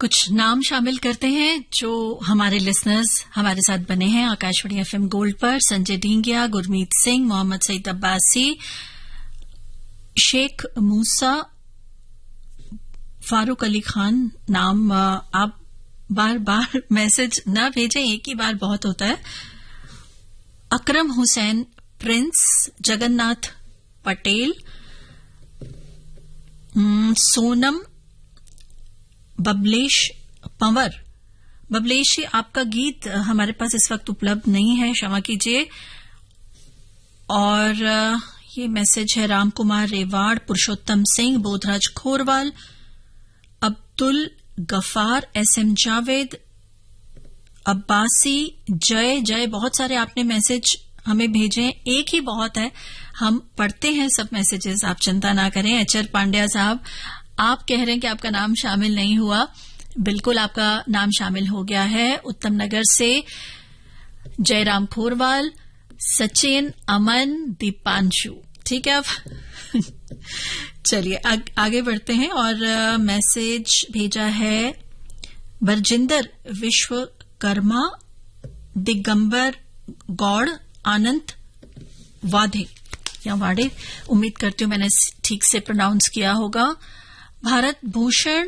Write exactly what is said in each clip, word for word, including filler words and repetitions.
कुछ नाम शामिल करते हैं जो हमारे लिसनर्स हमारे साथ बने हैं आकाशवाणी एफएम गोल्ड पर। संजय ढींगिया, गुरमीत सिंह, मोहम्मद सईद अब्बासी, शेख मूसा, फारूक अली खान। नाम आप बार बार मैसेज न भेजें, एक ही बार बहुत होता है। अकरम हुसैन, प्रिंस, जगन्नाथ पटेल, सोनम, बबलेश पंवर। बबलेश, आपका गीत हमारे पास इस वक्त उपलब्ध नहीं है, क्षमा कीजिए। और ये मैसेज है राम कुमार रेवाड़, पुरुषोत्तम सिंह, बोधराज खोरवाल, अब्दुल गफार, एस एम जावेद, अब्बासी, जय जय। बहुत सारे आपने मैसेज हमें भेजे, एक ही बहुत है, हम पढ़ते हैं सब मैसेजेस, आप चिंता ना करें। एचआर पांड्या साहब, आप कह रहे हैं कि आपका नाम शामिल नहीं हुआ, बिल्कुल आपका नाम शामिल हो गया है। उत्तम नगर से जयराम खोरवाल, सचिन, अमन, दीपांशु, ठीक है। अब चलिए आ, आगे बढ़ते हैं। और आ, मैसेज भेजा है बरजिंदर विश्वकर्मा, दिगंबर गौड़, आनंद वाधे या वाड़े, उम्मीद करती हूं मैंने ठीक से प्रोनाउंस किया होगा। भारत भूषण।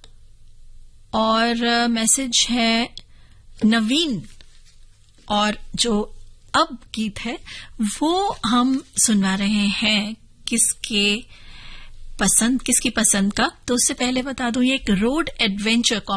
और मैसेज है नवीन। और जो अब गीत है वो हम सुनवा रहे हैं किसके पसंद किसकी पसंद का। तो उससे पहले बता दूं, ये एक रोड एडवेंचर